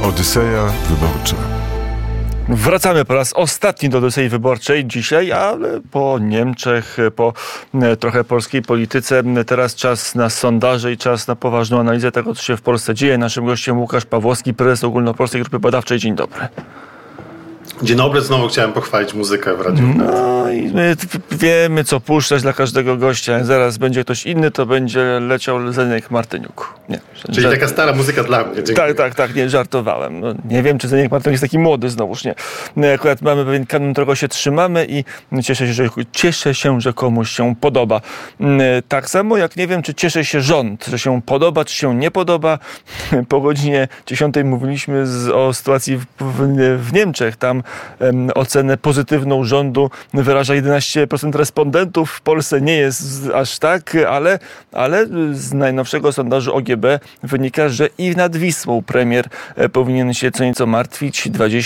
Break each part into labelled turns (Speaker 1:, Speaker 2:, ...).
Speaker 1: Odyseja wyborcza.
Speaker 2: Wracamy po raz ostatni do Odysei Wyborczej dzisiaj, ale po Niemczech, po trochę polskiej polityce. Teraz czas na sondaże i czas na poważną analizę tego, co się w Polsce dzieje. Naszym gościem Łukasz Pawłowski, prezes Ogólnopolskiej Grupy Badawczej. Dzień dobry.
Speaker 3: Dzień dobry, znowu chciałem pochwalić muzykę w radiu.
Speaker 2: No i my wiemy, co puszczać dla każdego gościa. Jak zaraz będzie ktoś inny, to będzie leciał Zdeněk Martyniuk. Nie,
Speaker 3: czyli taka stara muzyka dla mnie. Dziękuję.
Speaker 2: Tak, nie, żartowałem. No, nie wiem, czy Zdeněk Martyniuk jest taki młody znowuż, nie. Akurat mamy pewien kanon, którego się trzymamy i cieszę się, że komuś się podoba. Tak samo jak nie wiem, czy cieszy się rząd, że się podoba, czy się nie podoba. Po godzinie 10 mówiliśmy o sytuacji w Niemczech. Tam ocenę pozytywną rządu wyraża 11% respondentów. W Polsce nie jest aż tak, ale z najnowszego sondażu OGB wynika, że i nad Wisłą premier powinien się co nieco martwić.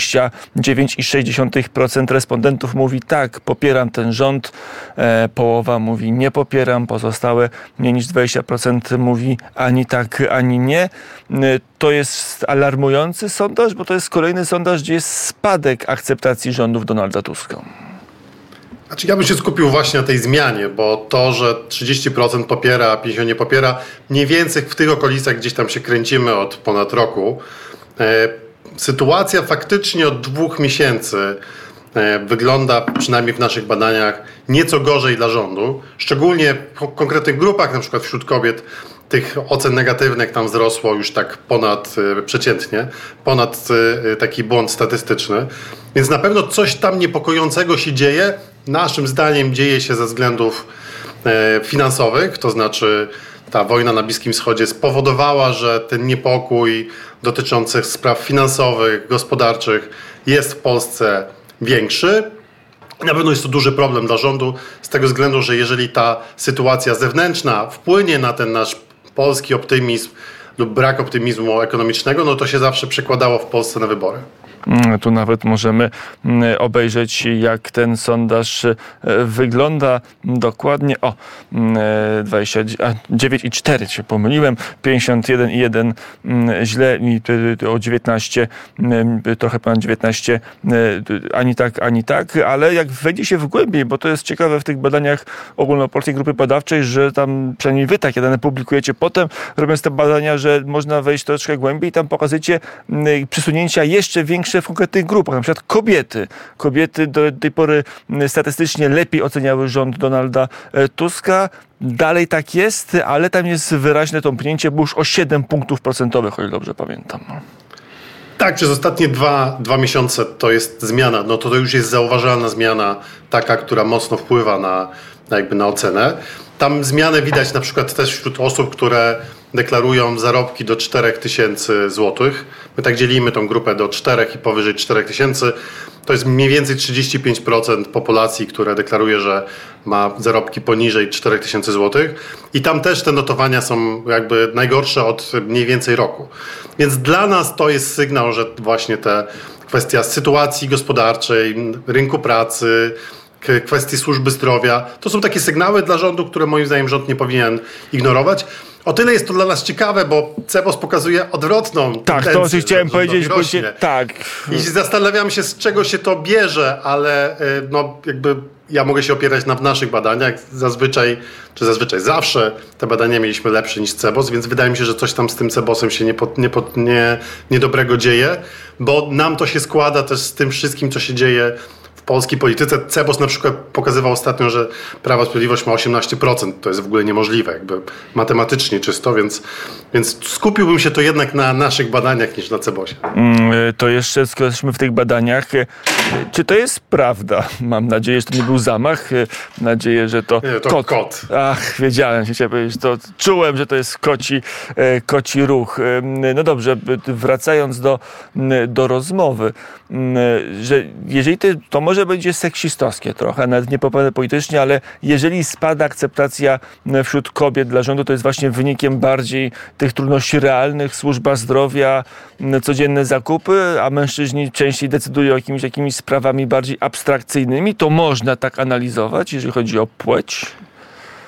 Speaker 2: 29,6% respondentów mówi tak, popieram ten rząd. Połowa mówi nie popieram. Pozostałe mniej niż 20% mówi ani tak, ani nie. To jest alarmujący sondaż, bo to jest kolejny sondaż, gdzie jest spadek akceptacji rządów Donalda Tuska.
Speaker 3: Znaczy, ja bym się skupił właśnie na tej zmianie, bo to, że 30% popiera, a 50% nie popiera, mniej więcej w tych okolicach gdzieś tam się kręcimy od ponad roku. Sytuacja faktycznie od 2 miesięcy wygląda, przynajmniej w naszych badaniach, nieco gorzej dla rządu. Szczególnie w konkretnych grupach, na przykład wśród kobiet, tych ocen negatywnych tam wzrosło już tak ponad przeciętnie, ponad taki błąd statystyczny. Więc na pewno coś tam niepokojącego się dzieje. Naszym zdaniem dzieje się ze względów finansowych, to znaczy ta wojna na Bliskim Wschodzie spowodowała, że ten niepokój dotyczący spraw finansowych, gospodarczych jest w Polsce większy. Na pewno jest to duży problem dla rządu z tego względu, że jeżeli ta sytuacja zewnętrzna wpłynie na ten nasz polski optymizm lub brak optymizmu ekonomicznego, no to się zawsze przekładało w Polsce na wybory.
Speaker 2: Tu nawet możemy obejrzeć, jak ten sondaż wygląda dokładnie. 9,4 się pomyliłem, 51,1 źle i o 19, trochę ponad 19, ani tak, ale jak wejdzie się w głębiej, bo to jest ciekawe w tych badaniach Ogólnopolskiej Grupy Badawczej, że tam przynajmniej wy takie dane publikujecie potem, robiąc te badania, że można wejść troszkę głębiej i tam pokazujecie przesunięcia jeszcze większe w konkretnych grupach, na przykład kobiety. Kobiety do tej pory statystycznie lepiej oceniały rząd Donalda Tuska. Dalej tak jest, ale tam jest wyraźne tąpnięcie, bo już o 7 punktów procentowych, o ile dobrze pamiętam.
Speaker 3: Tak, przez ostatnie dwa miesiące to jest zmiana. No to już jest zauważalna zmiana, taka, która mocno wpływa na ocenę. Tam zmianę widać na przykład też wśród osób, które deklarują zarobki do 4000 złotych. My tak dzielimy tą grupę do 4 i powyżej 4000. To jest mniej więcej 35% populacji, która deklaruje, że ma zarobki poniżej 4000 złotych. I tam też te notowania są jakby najgorsze od mniej więcej roku. Więc dla nas to jest sygnał, że właśnie ta kwestia sytuacji gospodarczej, rynku pracy, kwestii służby zdrowia, to są takie sygnały dla rządu, które moim zdaniem rząd nie powinien ignorować. O tyle jest to dla nas ciekawe, bo CBOS pokazuje odwrotną tendencję.
Speaker 2: Tak, to chciałem powiedzieć. Tak.
Speaker 3: I zastanawiam się, z czego się to bierze, ale jakby ja mogę się opierać na naszych badaniach. Zawsze te badania mieliśmy lepsze niż CBOS, więc wydaje mi się, że coś tam z tym CBOS-em się niedobrego dzieje, bo nam to się składa też z tym wszystkim, co się dzieje w polskiej polityce. CBOS na przykład pokazywał ostatnio, że Prawo i Sprawiedliwość ma 18%. To jest w ogóle niemożliwe, jakby matematycznie czysto, więc skupiłbym się to jednak na naszych badaniach niż na CBOS-ie.
Speaker 2: To jeszcze, skoro jesteśmy w tych badaniach, czy to jest prawda? Mam nadzieję, że to nie był zamach. Mam nadzieję, że to kot. Ach, wiedziałem, chciałem powiedzieć, to czułem, że to jest koci ruch. No dobrze, wracając do rozmowy, że jeżeli to może będzie seksistowskie trochę, nawet nie poprawne politycznie, ale jeżeli spada akceptacja wśród kobiet dla rządu, to jest właśnie wynikiem bardziej tych trudności realnych, służba zdrowia, codzienne zakupy, a mężczyźni częściej decydują o jakimiś sprawami bardziej abstrakcyjnymi, to można tak analizować, jeżeli chodzi o płeć?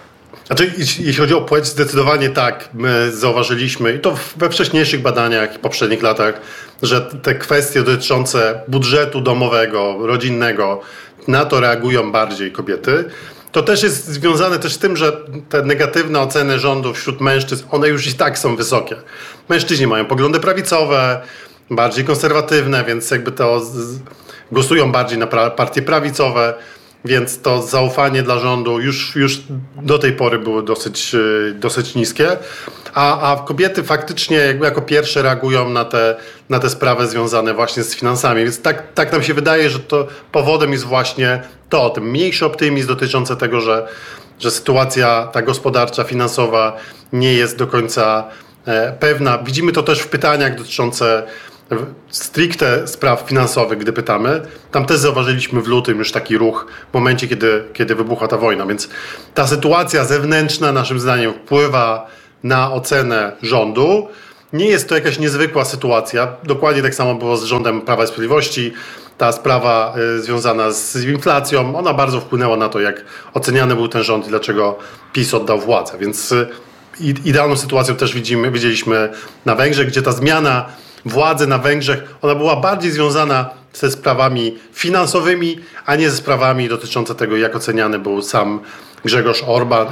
Speaker 3: Znaczy, jeśli chodzi o płeć, zdecydowanie tak. My zauważyliśmy, i to we wcześniejszych badaniach i poprzednich latach, że te kwestie dotyczące budżetu domowego, rodzinnego, na to reagują bardziej kobiety. To też jest związane też z tym, że te negatywne oceny rządu wśród mężczyzn, one już i tak są wysokie. Mężczyźni mają poglądy prawicowe, bardziej konserwatywne, więc jakby to głosują bardziej na partie prawicowe, więc to zaufanie dla rządu już do tej pory było dosyć niskie, a kobiety faktycznie jakby jako pierwsze reagują na te sprawy związane właśnie z finansami, więc tak nam się wydaje, że to powodem jest właśnie ten mniejszy optymizm dotyczący tego, że sytuacja ta gospodarcza, finansowa nie jest do końca pewna. Widzimy to też w pytaniach dotyczące stricte spraw finansowych, gdy pytamy. Tam też zauważyliśmy w lutym już taki ruch w momencie, kiedy wybuchła ta wojna. Więc ta sytuacja zewnętrzna naszym zdaniem wpływa na ocenę rządu. Nie jest to jakaś niezwykła sytuacja. Dokładnie tak samo było z rządem Prawa i Sprawiedliwości. Ta sprawa związana z inflacją, ona bardzo wpłynęła na to, jak oceniany był ten rząd i dlaczego PiS oddał władzę. Więc idealną sytuacją też widzieliśmy na Węgrzech, gdzie ta zmiana władzy na Węgrzech, ona była bardziej związana ze sprawami finansowymi, a nie ze sprawami dotyczące tego, jak oceniany był sam Grzegorz Orban.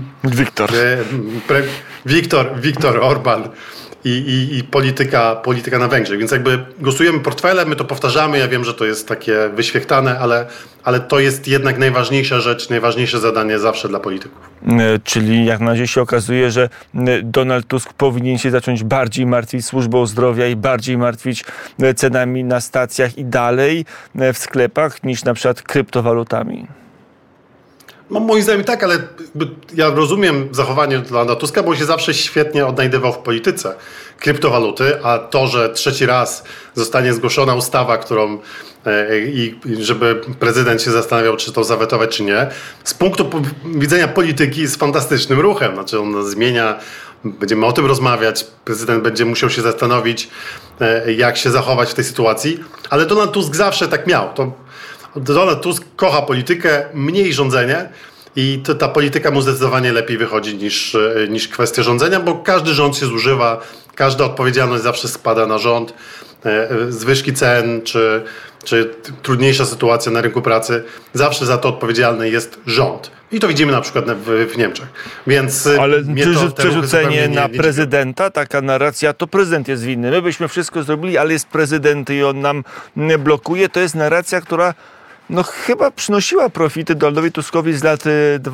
Speaker 3: Viktor Orban i polityka na Węgrzech. Więc jakby głosujemy portfelem, my to powtarzamy, ja wiem, że to jest takie wyświechtane, ale to jest jednak najważniejsza rzecz, najważniejsze zadanie zawsze dla polityków.
Speaker 2: Czyli jak na razie się okazuje, że Donald Tusk powinien się zacząć bardziej martwić służbą zdrowia i bardziej martwić cenami na stacjach i dalej w sklepach niż na przykład kryptowalutami.
Speaker 3: No, moim zdaniem tak, ale ja rozumiem zachowanie Donalda Tuska, bo się zawsze świetnie odnajdywał w polityce kryptowaluty, a to, że trzeci raz zostanie zgłoszona ustawa, którą i żeby prezydent się zastanawiał, czy to zawetować, czy nie, z punktu widzenia polityki jest fantastycznym ruchem. Znaczy on zmienia, będziemy o tym rozmawiać, prezydent będzie musiał się zastanowić, jak się zachować w tej sytuacji, ale Donald Tusk zawsze tak miał. Donald Tusk kocha politykę, mniej rządzenie i ta polityka mu zdecydowanie lepiej wychodzi niż kwestia rządzenia, bo każdy rząd się zużywa, każda odpowiedzialność zawsze spada na rząd, zwyżki cen czy trudniejsza sytuacja na rynku pracy, zawsze za to odpowiedzialny jest rząd. I to widzimy na przykład w Niemczech. Więc
Speaker 2: ale przerzucenie na prezydenta, taka narracja, to prezydent jest winny. My byśmy wszystko zrobili, ale jest prezydent i on nam blokuje. To jest narracja, która chyba przynosiła profity Donaldowi Tuskowi z lat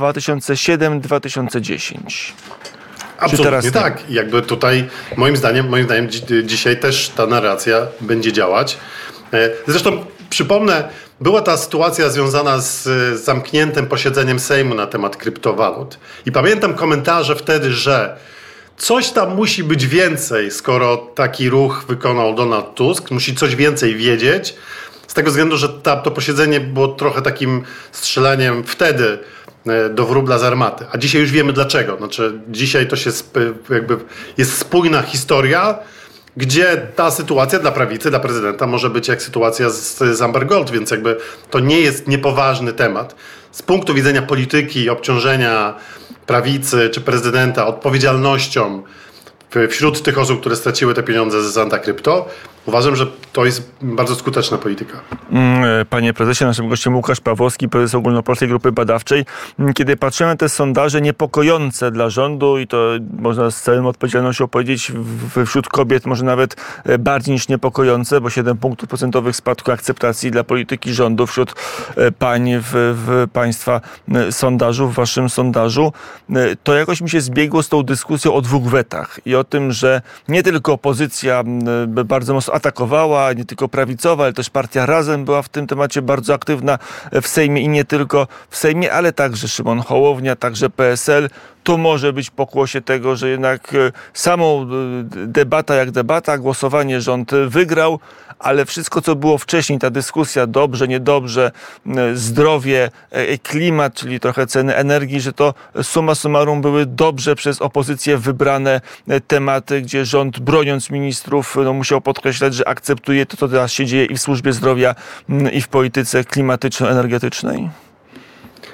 Speaker 2: 2007-2010.
Speaker 3: Absolutnie tak. Jakby tutaj moim zdaniem dzisiaj też ta narracja będzie działać. Zresztą przypomnę, była ta sytuacja związana z zamkniętym posiedzeniem Sejmu na temat kryptowalut. I pamiętam komentarze wtedy, że coś tam musi być więcej, skoro taki ruch wykonał Donald Tusk. Musi coś więcej wiedzieć. Z tego względu, że to posiedzenie było trochę takim strzelaniem wtedy do wróbla z armaty. A dzisiaj już wiemy dlaczego. Znaczy, dzisiaj to się jest spójna historia, gdzie ta sytuacja dla prawicy, dla prezydenta może być jak sytuacja z Amber Gold, więc jakby to nie jest niepoważny temat. Z punktu widzenia polityki, obciążenia prawicy czy prezydenta odpowiedzialnością wśród tych osób, które straciły te pieniądze z Antykrypto, uważam, że to jest bardzo skuteczna polityka.
Speaker 2: Panie prezesie, naszym gościem Łukasz Pawłowski, prezes Ogólnopolskiej Grupy Badawczej. Kiedy patrzymy na te sondaże niepokojące dla rządu i to można z całą odpowiedzialnością powiedzieć wśród kobiet może nawet bardziej niż niepokojące, bo 7 punktów procentowych spadku akceptacji dla polityki rządu wśród pań w państwa sondażu, w waszym sondażu, to jakoś mi się zbiegło z tą dyskusją o 2 wetach i o tym, że nie tylko opozycja bardzo mocno atakowała, nie tylko prawicowa, ale też partia Razem była w tym temacie bardzo aktywna w Sejmie i nie tylko w Sejmie, ale także Szymon Hołownia, także PSL. To może być pokłosie tego, że jednak samą debata jak debata, głosowanie rząd wygrał, ale wszystko, co było wcześniej, ta dyskusja dobrze, niedobrze, zdrowie, klimat, czyli trochę ceny energii, że to summa summarum były dobrze przez opozycję wybrane tematy, gdzie rząd, broniąc ministrów, musiał podkreślać, że akceptuje to, co teraz się dzieje i w służbie zdrowia, i w polityce klimatyczno-energetycznej.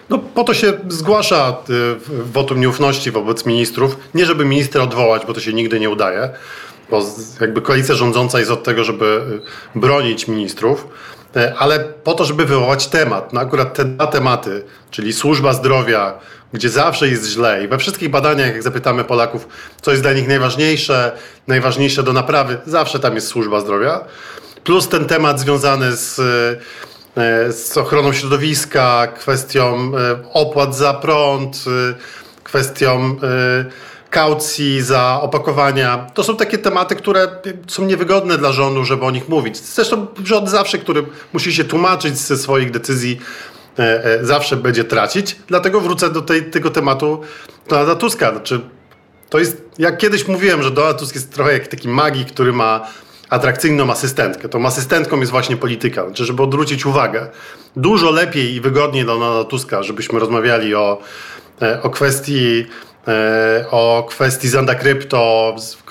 Speaker 3: No po to się zgłasza wotum nieufności wobec ministrów. Nie żeby ministra odwołać, bo to się nigdy nie udaje, bo jakby koalicja rządząca jest od tego, żeby bronić ministrów, ale po to, żeby wywołać temat. No akurat te dwa tematy, czyli służba zdrowia, gdzie zawsze jest źle i we wszystkich badaniach, jak zapytamy Polaków, co jest dla nich najważniejsze do naprawy, zawsze tam jest służba zdrowia, plus ten temat związany z ochroną środowiska, kwestią opłat za prąd, kwestią kaucji za opakowania. To są takie tematy, które są niewygodne dla rządu, żeby o nich mówić. Zresztą rząd zawsze, który musi się tłumaczyć ze swoich decyzji, zawsze będzie tracić. Dlatego wrócę do tego tematu Donalda Tuska. Znaczy, to jest, jak kiedyś mówiłem, że Donald Tusk jest trochę jak taki magik, który ma atrakcyjną asystentkę. Tą asystentką jest właśnie polityka. Znaczy, żeby odwrócić uwagę. Dużo lepiej i wygodniej dla Donalda Tuska, żebyśmy rozmawiali o kwestii Zanda Krypto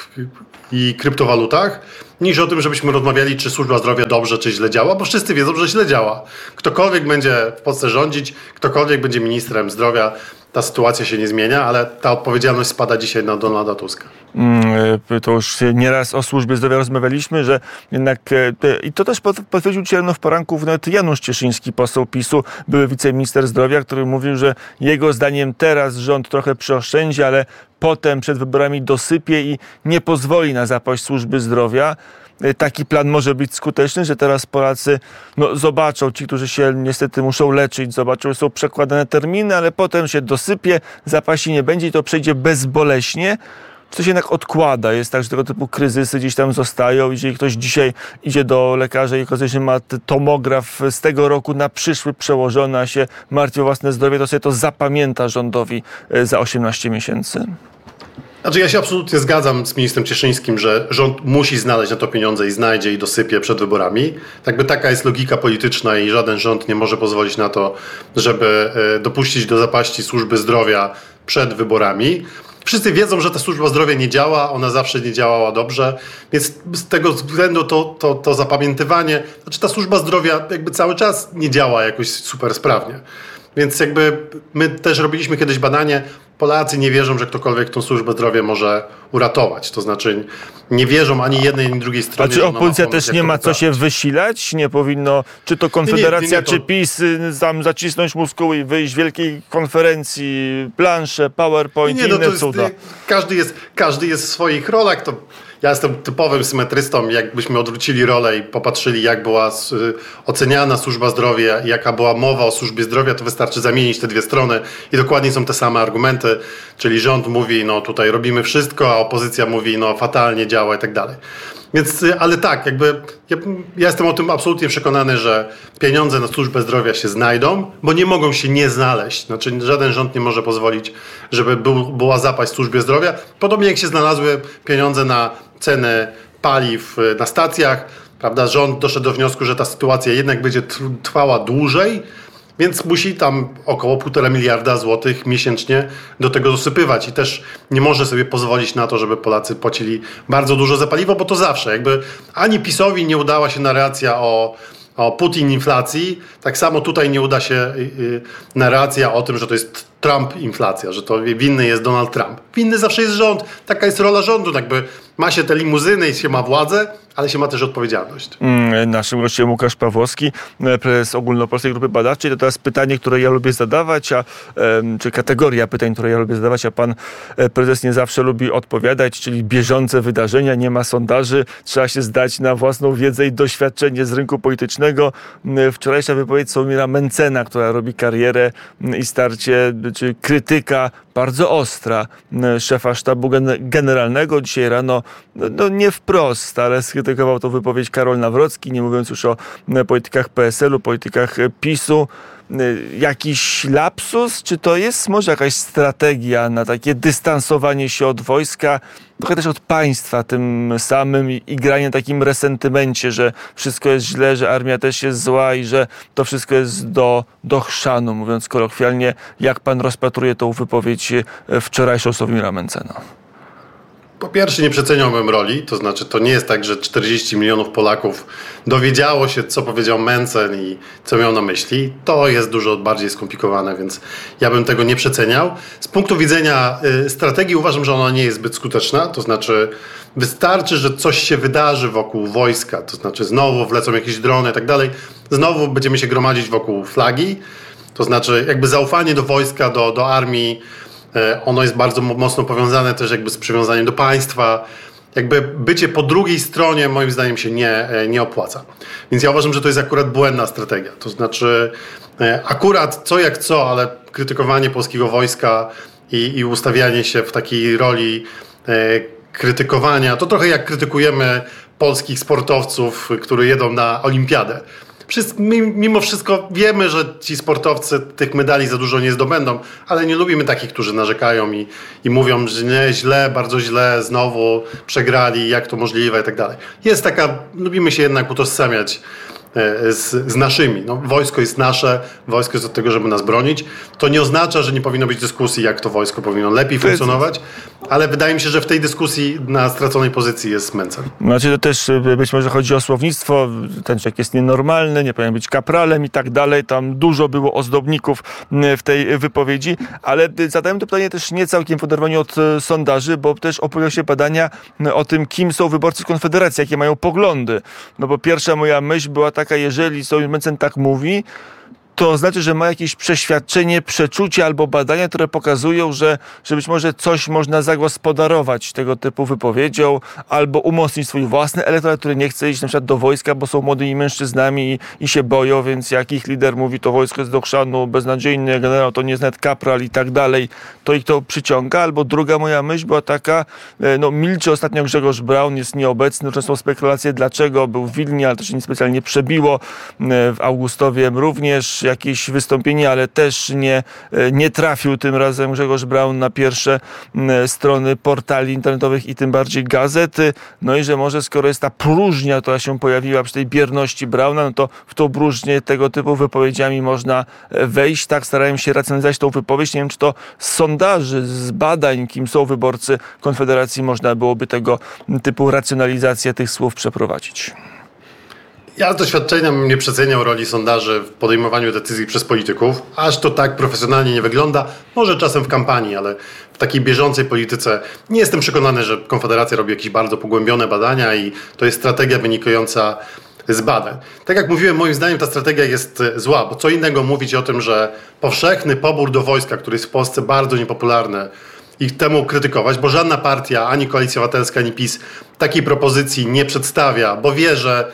Speaker 3: i kryptowalutach, niż o tym, żebyśmy rozmawiali, czy służba zdrowia dobrze, czy źle działa, bo wszyscy wiedzą, że źle działa. Ktokolwiek będzie w Polsce rządzić, ktokolwiek będzie ministrem zdrowia, ta sytuacja się nie zmienia, ale ta odpowiedzialność spada dzisiaj na Donalda Tuska.
Speaker 2: To już nieraz o służbie zdrowia rozmawialiśmy, że jednak, i to też potwierdził dzisiaj w poranku nawet Janusz Cieszyński, poseł PiS-u, były wiceminister zdrowia, który mówił, że jego zdaniem teraz rząd trochę przeoszczędzi, ale potem przed wyborami dosypie i nie pozwoli na zapaść służby zdrowia. Taki plan może być skuteczny, że teraz Polacy zobaczą, ci, którzy się niestety muszą leczyć, zobaczą, że są przekładane terminy, ale potem się dosypie, zapaści nie będzie i to przejdzie bezboleśnie. Czy to się jednak odkłada? Jest tak, że tego typu kryzysy gdzieś tam zostają. Jeżeli ktoś dzisiaj idzie do lekarza i okazuje się, że ma tomograf z tego roku na przyszły przełożony, a się martwi o własne zdrowie, to sobie to zapamięta rządowi za 18 miesięcy.
Speaker 3: Znaczy ja się absolutnie zgadzam z ministrem Cieszyńskim, że rząd musi znaleźć na to pieniądze i znajdzie i dosypie przed wyborami. Jakby taka jest logika polityczna i żaden rząd nie może pozwolić na to, żeby dopuścić do zapaści służby zdrowia przed wyborami. Wszyscy wiedzą, że ta służba zdrowia nie działa, ona zawsze nie działała dobrze, więc z tego względu to zapamiętywanie, znaczy ta służba zdrowia jakby cały czas nie działa jakoś super sprawnie. Więc jakby my też robiliśmy kiedyś badanie, Polacy nie wierzą, że ktokolwiek tą służbę zdrowia może uratować. To znaczy nie wierzą ani jednej, ani drugiej stronie.
Speaker 2: A czy opozycja też nie ma co się wysilać? Nie powinno, czy to Konfederacja, czy PiS tam zacisnąć muskuły i wyjść z wielkiej konferencji, plansze, PowerPoint i inne cuda?
Speaker 3: Każdy jest w swoich rolach. Ja jestem typowym symetrystą. Jakbyśmy odwrócili rolę i popatrzyli, jak była oceniana służba zdrowia, jaka była mowa o służbie zdrowia, to wystarczy zamienić te dwie strony i dokładnie są te same argumenty. Czyli rząd mówi, tutaj robimy wszystko, a opozycja mówi, fatalnie działa i tak dalej. Więc, ale tak, jakby ja jestem o tym absolutnie przekonany, że pieniądze na służbę zdrowia się znajdą, bo nie mogą się nie znaleźć. Znaczy żaden rząd nie może pozwolić, żeby była zapaść w służbie zdrowia. Podobnie jak się znalazły pieniądze na ceny paliw na stacjach, prawda? Rząd doszedł do wniosku, że ta sytuacja jednak będzie trwała dłużej, więc musi tam około 1,5 miliarda złotych miesięcznie do tego dosypywać i też nie może sobie pozwolić na to, żeby Polacy płacili bardzo dużo za paliwo, bo to zawsze jakby ani PiS-owi nie udała się narracja o Putin inflacji, tak samo tutaj nie uda się narracja o tym, że to jest Trump inflacja, że to winny jest Donald Trump. Winny zawsze jest rząd. Taka jest rola rządu. Jakby ma się te limuzyny i się ma władzę, ale się ma też odpowiedzialność.
Speaker 2: Naszym gościem Łukasz Pawłowski, prezes Ogólnopolskiej Grupy Badawczej. To teraz pytanie, które ja lubię zadawać, czy kategoria pytań, które ja lubię zadawać, a pan prezes nie zawsze lubi odpowiadać, czyli bieżące wydarzenia, nie ma sondaży, trzeba się zdać na własną wiedzę i doświadczenie z rynku politycznego. Wczorajsza wypowiedź Sławomira Mentzena, która robi karierę i starcie, czy krytyka bardzo ostra szefa sztabu generalnego. Dzisiaj rano, nie wprost, ale skrytykował tą wypowiedź Karol Nawrocki, nie mówiąc już o politykach PSL-u, politykach PiS-u. Jakiś lapsus? Czy to jest może jakaś strategia na takie dystansowanie się od wojska, trochę też od państwa tym samym i granie takim resentymencie, że wszystko jest źle, że armia też jest zła i że to wszystko jest do chrzanu, mówiąc kolokwialnie. Jak pan rozpatruje tą wypowiedź wczorajszą Sławomira Mentzena?
Speaker 3: Po pierwsze, nie przeceniałbym roli, to znaczy to nie jest tak, że 40 milionów Polaków dowiedziało się, co powiedział Mencen i co miał na myśli. To jest dużo bardziej skomplikowane, więc ja bym tego nie przeceniał. Z punktu widzenia strategii uważam, że ona nie jest zbyt skuteczna, to znaczy wystarczy, że coś się wydarzy wokół wojska, to znaczy znowu wlecą jakieś drony i tak dalej, znowu będziemy się gromadzić wokół flagi, to znaczy jakby zaufanie do wojska, do armii, ono jest bardzo mocno powiązane też jakby z przywiązaniem do państwa. Jakby bycie po drugiej stronie moim zdaniem się nie opłaca. Więc ja uważam, że to jest akurat błędna strategia. To znaczy akurat co jak co, ale krytykowanie polskiego wojska i ustawianie się w takiej roli krytykowania, to trochę jak krytykujemy polskich sportowców, którzy jedą na olimpiadę. Mimo wszystko wiemy, że ci sportowcy tych medali za dużo nie zdobędą, ale nie lubimy takich, którzy narzekają i mówią, że nie, źle, bardzo źle, znowu przegrali, jak to możliwe i tak dalej. Jest taka, lubimy się jednak utożsamiać z naszymi. No, wojsko jest nasze, wojsko jest od tego, żeby nas bronić. To nie oznacza, że nie powinno być dyskusji, jak to wojsko powinno lepiej funkcjonować, ale wydaje mi się, że w tej dyskusji na straconej pozycji jest Mencen.
Speaker 2: Znaczy to też być może chodzi o słownictwo, ten człowiek jest nienormalny, nie powinien być kapralem i tak dalej. Tam dużo było ozdobników w tej wypowiedzi, ale zadałem to pytanie też nie całkiem w oderwaniu od sondaży, bo też opowiadają się badania o tym, kim są wyborcy Konfederacji, jakie mają poglądy. No bo pierwsza moja myśl była taka, jeżeli Sławomir Mencen tak mówi, to znaczy, że ma jakieś przeświadczenie, przeczucie albo badania, które pokazują, że być może coś można zagospodarować tego typu wypowiedzią, albo umocnić swój własny elektorat, który nie chce iść na przykład do wojska, bo są młodymi mężczyznami i się boją, więc jak ich lider mówi, to wojsko jest do chrzanu, beznadziejny, generał to nie jest nawet kapral i tak dalej, to ich to przyciąga. Albo druga moja myśl była taka, no milczy ostatnio Grzegorz Braun, jest nieobecny, często są spekulacje, dlaczego był w Wilnie, ale to się niespecjalnie przebiło, w Augustowie również jakieś wystąpienie, ale też nie trafił tym razem Grzegorz Braun na pierwsze strony portali internetowych i tym bardziej gazety. No i że może skoro jest ta próżnia, która się pojawiła przy tej bierności Brauna, no to w tą próżnię tego typu wypowiedziami można wejść. Tak starałem się racjonalizować tą wypowiedź. Nie wiem, czy to z sondaży, z badań, kim są wyborcy Konfederacji, można byłoby tego typu racjonalizację tych słów przeprowadzić.
Speaker 3: Ja z doświadczenia bym nie przeceniał roli sondaży w podejmowaniu decyzji przez polityków. Aż to tak profesjonalnie nie wygląda. Może czasem w kampanii, ale w takiej bieżącej polityce nie jestem przekonany, że Konfederacja robi jakieś bardzo pogłębione badania i to jest strategia wynikająca z badań. Tak jak mówiłem, moim zdaniem ta strategia jest zła, bo co innego mówić o tym, że powszechny pobór do wojska, który jest w Polsce bardzo niepopularny, i temu krytykować, bo żadna partia, ani Koalicja Obywatelska, ani PiS takiej propozycji nie przedstawia, bo wie, że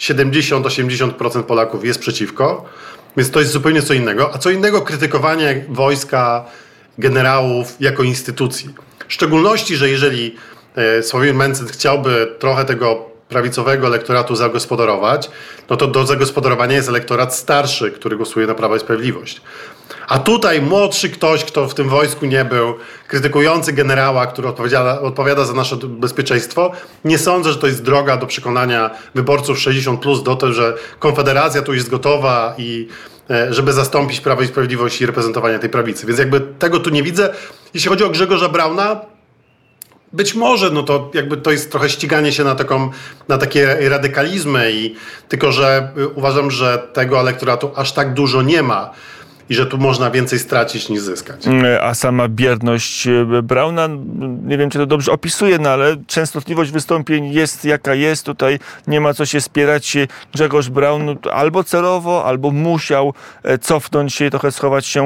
Speaker 3: 70-80% Polaków jest przeciwko, więc to jest zupełnie co innego. A co innego krytykowanie wojska, generałów jako instytucji. W szczególności, że jeżeli Sławomir Mencen chciałby trochę tego prawicowego elektoratu zagospodarować, no to do zagospodarowania jest elektorat starszy, który głosuje na Prawo i Sprawiedliwość. A tutaj młodszy ktoś, kto w tym wojsku nie był, krytykujący generała, który odpowiada za nasze bezpieczeństwo, nie sądzę, że to jest droga do przekonania wyborców 60+ do tego, że Konfederacja tu jest gotowa i żeby zastąpić Prawo i Sprawiedliwość i reprezentowanie tej prawicy. Więc jakby tego tu nie widzę. Jeśli chodzi o Grzegorza Brauna, być może, no to jakby to jest trochę ściganie się na takie radykalizmy tylko że uważam, że tego elektoratu aż tak dużo nie ma i że tu można więcej stracić niż zyskać.
Speaker 2: A sama bierność Brauna, nie wiem, czy to dobrze opisuje, no ale częstotliwość wystąpień jest jaka jest. Tutaj nie ma co się spierać. Grzegorz Braun albo celowo, albo musiał cofnąć się i trochę schować się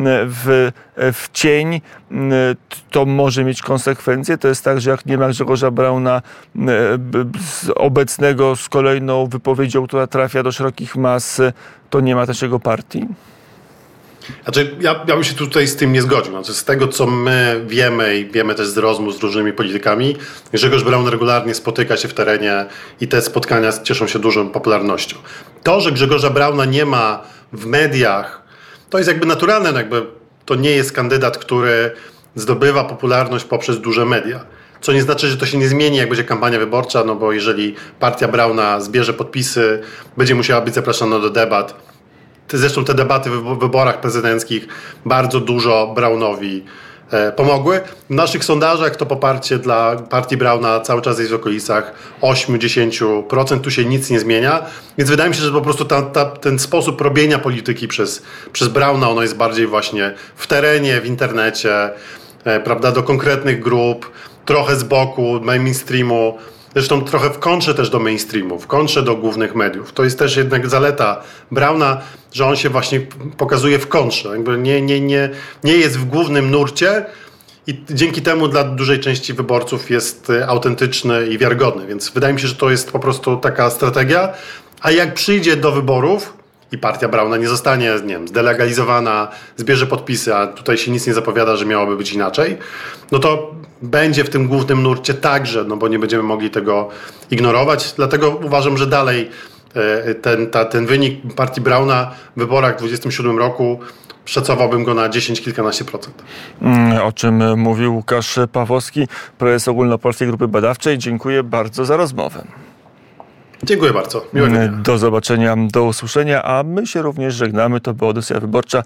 Speaker 2: w cień. To może mieć konsekwencje. To jest tak, że jak nie ma Grzegorza Brauna obecnego z kolejną wypowiedzią, która trafia do szerokich mas, to nie ma też jego partii?
Speaker 3: Znaczy, ja bym się tutaj z tym nie zgodził. Znaczy, z tego, co my wiemy i wiemy też z rozmów z różnymi politykami, Grzegorz Braun regularnie spotyka się w terenie i te spotkania cieszą się dużą popularnością. To, że Grzegorza Brauna nie ma w mediach, to jest jakby naturalne. Jakby to nie jest kandydat, który zdobywa popularność poprzez duże media. Co nie znaczy, że to się nie zmieni, jak będzie kampania wyborcza, no bo jeżeli partia Brauna zbierze podpisy, będzie musiała być zapraszana do debat. Zresztą te debaty w wyborach prezydenckich bardzo dużo Braunowi pomogły. W naszych sondażach to poparcie dla partii Brauna cały czas jest w okolicach 8-10%. Tu się nic nie zmienia. Więc wydaje mi się, że po prostu ten sposób robienia polityki przez Brauna, ono jest bardziej właśnie w terenie, w internecie, prawda, do konkretnych grup, trochę z boku, mainstreamu. Zresztą trochę w kontrze też do mainstreamu, w kontrze do głównych mediów. To jest też jednak zaleta Brauna, że on się właśnie pokazuje w kontrze. Jakby nie jest w głównym nurcie i dzięki temu dla dużej części wyborców jest autentyczny i wiarygodny. Więc wydaje mi się, że to jest po prostu taka strategia. A jak przyjdzie do wyborów i partia Brauna nie zostanie, nie wiem, zdelegalizowana, zbierze podpisy, a tutaj się nic nie zapowiada, że miałoby być inaczej, no to będzie w tym głównym nurcie także, no bo nie będziemy mogli tego ignorować. Dlatego uważam, że dalej ten wynik partii Brauna w wyborach w 2027 roku szacowałbym go na 10-kilkanaście%.
Speaker 2: O czym mówił Łukasz Pawłowski, prezes Ogólnopolskiej Grupy Badawczej. Dziękuję bardzo za rozmowę.
Speaker 3: Dziękuję bardzo. Miłego dnia.
Speaker 2: Do zobaczenia, do usłyszenia, a my się również żegnamy. To była Audycja Wyborcza.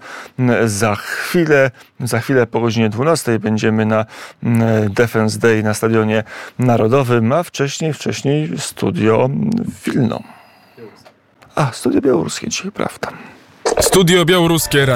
Speaker 2: Za chwilę po godzinie 12 będziemy na Defense Day na Stadionie Narodowym, a wcześniej studio Wilno. Studio białoruskie dzisiaj, prawda?
Speaker 1: Studio białoruskie.